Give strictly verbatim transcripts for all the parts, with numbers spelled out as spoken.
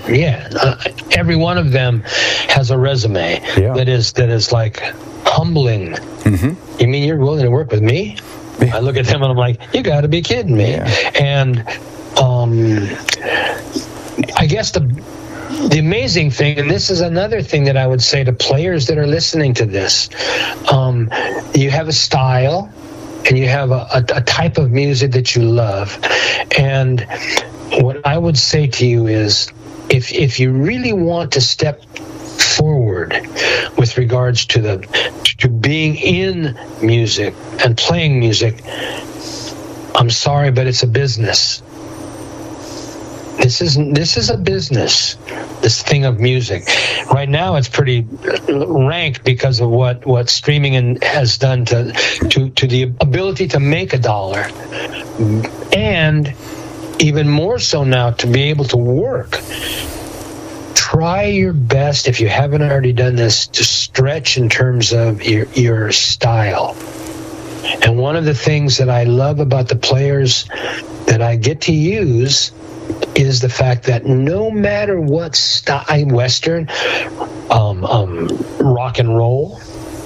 yeah. Uh, every one of them has a resume yeah. that is that is like humbling. Mm-hmm. You mean you're willing to work with me? Yeah. I look at them and I'm like, you got to be kidding me. Yeah. And um, I guess the the amazing thing, and this is another thing that I would say to players that are listening to this, um, you have a style. And you have a, a, a type of music that you love. And what I would say to you is, if if you really want to step forward with regards to the to being in music and playing music, I'm sorry, but it's a business. This is this is a business, this thing of music. Right now, it's pretty rank because of what, what streaming in, has done to, to to the ability to make a dollar, and even more so now to be able to work. Try your best, if you haven't already done this, to stretch in terms of your your style. And one of the things that I love about the players that I get to use is the fact that no matter what style, Western, um, um, rock and roll,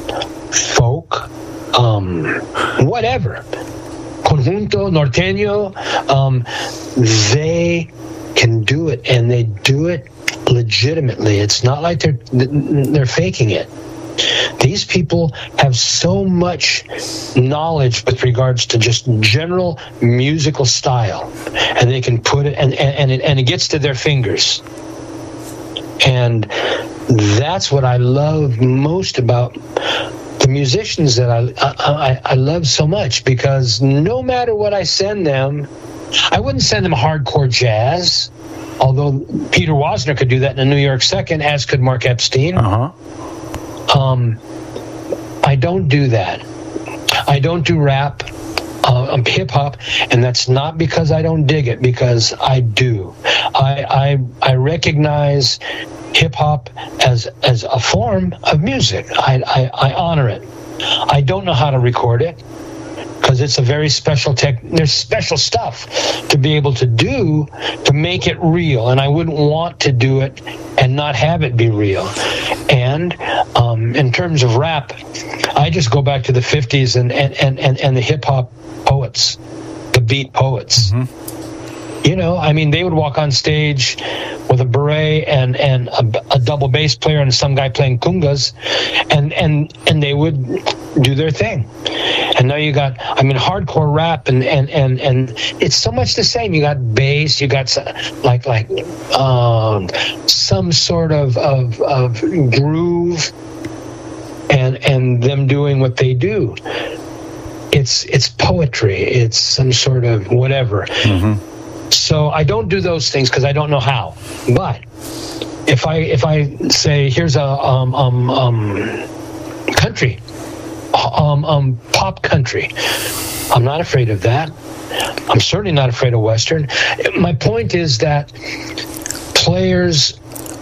folk, um, whatever, conjunto, norteño, um, they can do it, and they do it legitimately. It's not like they're they're faking it. These people have so much knowledge with regards to just general musical style, and they can put it, and, and, and, it, and it gets to their fingers. And that's what I love most about the musicians that I, I, I love so much, because no matter what I send them, I wouldn't send them hardcore jazz, although Peter Wasner could do that in a New York second, as could Mark Epstein. Uh-huh. Um, I don't do that. I don't do rap. Uh, I'm hip hop, and that's not because I don't dig it, because I do. I I, I recognize hip hop as as a form of music. I, I I honor it. I don't know how to record it, because it's a very special tech. There's special stuff to be able to do to make it real, and I wouldn't want to do it and not have it be real. And um, in terms of rap, I just go back to the fifties and and, and, and, and the hip hop poets, the beat poets. Mm-hmm. You know, I mean, they would walk on stage with a beret and and a, a double bass player and some guy playing congas, and and and they would do their thing. And now you got, I mean, hardcore rap, and and and and it's so much the same. You got bass, you got like like um, some sort of of of groove, and and them doing what they do. It's it's poetry. It's some sort of whatever. Mm-hmm. So I don't do those things because I don't know how. But if I if I say here's a um um, um country, um um pop country, I'm not afraid of that. I'm certainly not afraid of Western. My point is that players,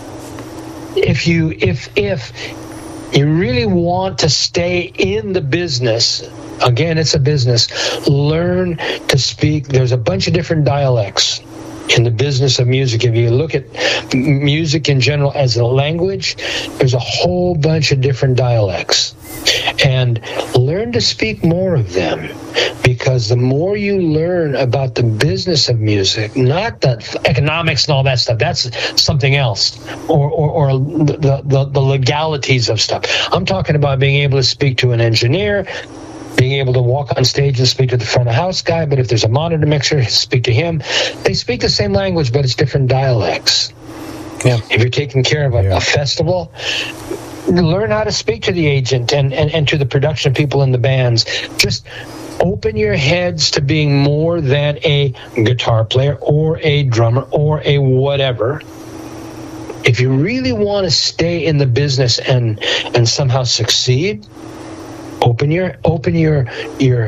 if you if if you really want to stay in the business, again, it's a business, learn to speak. There's a bunch of different dialects in the business of music. If you look at music in general as a language, there's a whole bunch of different dialects. And learn to speak more of them, because the more you learn about the business of music, not the economics and all that stuff, that's something else, or or, or the, the, the legalities of stuff. I'm talking about being able to speak to an engineer, being able to walk on stage and speak to the front of house guy, but if there's a monitor mixer, speak to him. They speak the same language, but it's different dialects. Yeah. If you're taking care of a, yeah. a festival, learn how to speak to the agent and, and, and to the production people in the bands. Just open your heads to being more than a guitar player or a drummer or a whatever. If you really want to stay in the business and and somehow succeed, open your open your your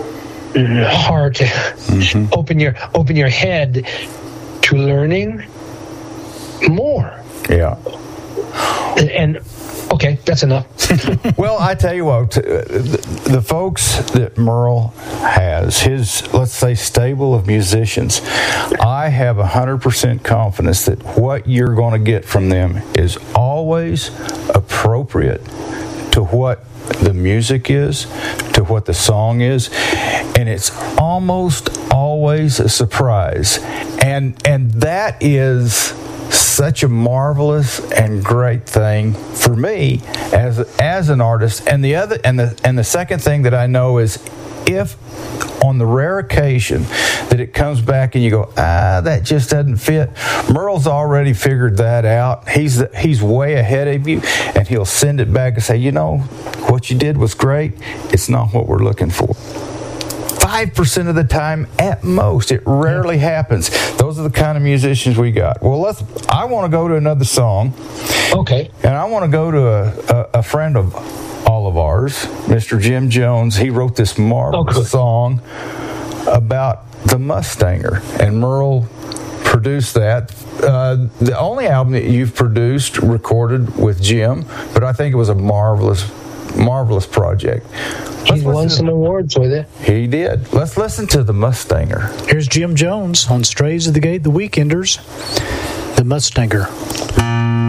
heart, mm-hmm. open your open your head to learning more. Yeah. And Okay, that's enough. Well, I tell you what, the, the folks that Merle has, his, let's say, stable of musicians, I have one hundred percent confidence that what you're going to get from them is always appropriate to what the music is, to what the song is, and it's almost always a surprise. And and that is such a marvelous and great thing for me as as an artist. And the other and the and the second thing that I know is, if on the rare occasion that it comes back and you go, ah, that just doesn't fit, Merle's already figured that out. He's he's way ahead of you, and he'll send it back and say, you know, what you did was great. It's not what we're looking for. Five percent of the time, at most. It rarely happens. Those are the kind of musicians we got. Well, let's. I want to go to another song. Okay. And I want to go to a, a, a friend of all of ours, Mister Jim Jones. He wrote this marvelous oh, song about the Mustanger, and Merle produced that. Uh, the only album that you've produced, recorded with Jim, but I think it was a marvelous, marvelous project. He won some awards with it. He did. Let's listen to the Mustanger. Here's Jim Jones on Strays of the Gate, the Weekenders, the Mustanger.